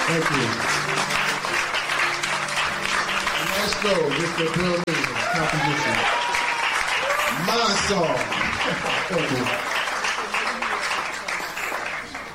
Thank you. Maestro, Mr. Bill Lee, composition. My song. Thank you.